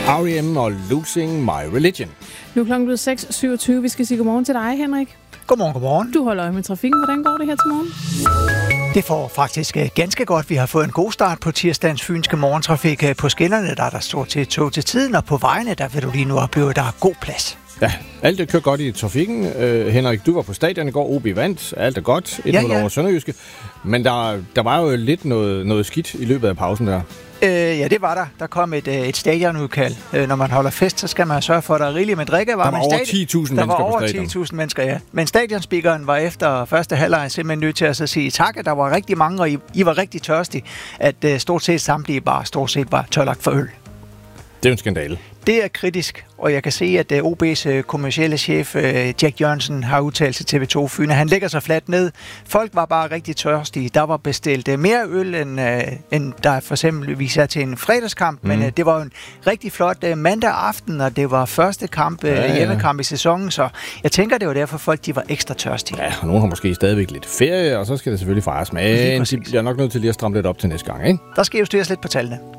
R.E.M. og Losing My Religion. Nu er klokken blevet 6.27. Vi skal sige godmorgen til dig, Henrik. Godmorgen. Du holder øje med trafikken. Hvordan går det her til morgen? Det får faktisk ganske godt. Vi har fået en god start på tirsdagens fynske morgentrafik. På skinnerne der er der stort set tog til tiden, og på vejene der vil du lige nu opleve, at der er god plads. Ja, alt det kører godt i trafikken. Henrik, du var på stadion i går. OB vandt. Alt er godt. 1-0 over Sønderjyske. Men der var jo lidt noget skidt i løbet af pausen der. Ja, det var der. Der kom et stadionudkald. Når man holder fest, så skal man sørge for, at der er rigeligt med drikkevarer. Der var over 10.000 mennesker på stadion. Der var over 10.000 mennesker, ja. Men stadionspeakeren var efter første halvleg simpelthen nødt til at sige tak, at der var rigtig mange, og I var rigtig tørstige, at stort set samtlige bare stort set var tørlagt for øl. Det er en skandale. Det er kritisk, og jeg kan se, at OB's kommercielle chef, Jack Jørgensen, har udtalt til TV2 Fyn, at han lægger sig fladt ned. Folk var bare rigtig tørstige. Der var bestilt mere øl, end der for eksempel er til en fredagskamp, men det var en rigtig flot mandag aften, og det var første kamp, hjemmekamp i sæsonen, så jeg tænker, det var derfor folk de var ekstra tørstige. Ja, og nogen har måske stadigvæk lidt ferie, og så skal det selvfølgelig fejres, men de bliver nok nødt til lige at stramme lidt op til næste gang, ikke? Der skal justeres lidt på tallene.